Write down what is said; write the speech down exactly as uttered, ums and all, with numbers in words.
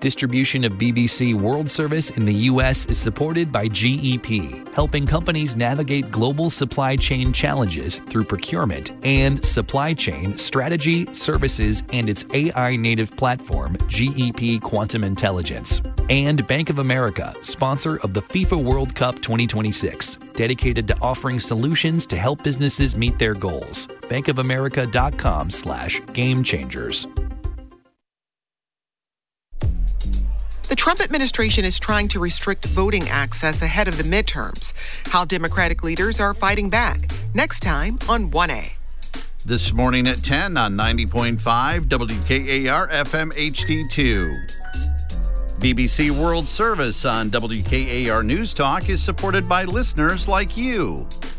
Distribution of B B C World Service in the U S is supported by G E P, helping companies navigate global supply chain challenges through procurement and supply chain strategy, services, and its A I-native platform, G E P Quantum Intelligence. And Bank of America, sponsor of the FIFA World Cup twenty twenty-six, dedicated to offering solutions to help businesses meet their goals. bankofamerica.com slash game changers. The Trump administration is trying to restrict voting access ahead of the midterms. How Democratic leaders are fighting back. Next time on one A. This morning at ten on ninety point five W K A R F M H D two. B B C World Service on W K A R News Talk is supported by listeners like you.